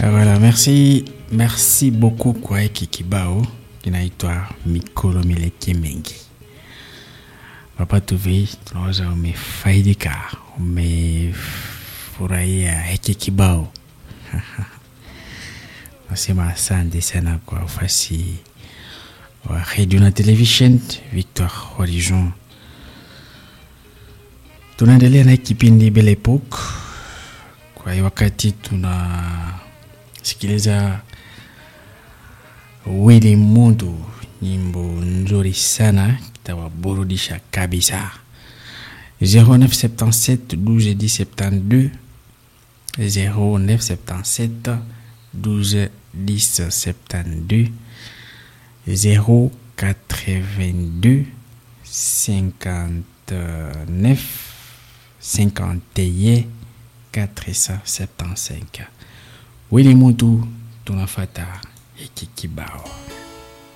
Voilà, merci beaucoup kwa hiki kibao kinaitwa Mikolo Mileke Mengi. Papa tuvi, tunaweza umefaidika, umefurahia hiki kibao. Nasema asante sana kwa ufasi wa radio na television Victoire Horizon. Tunaendelea na kipindi Belle Epoque. Kwa hiyo wakati tunasikiliza Willy Muntu, nyimbo nzuri sana kitawaburudisha kabisa. 0977 12 10 72 0977 12 10 72 082 59 51 475. Willy Muntu tunafata hiki kibao.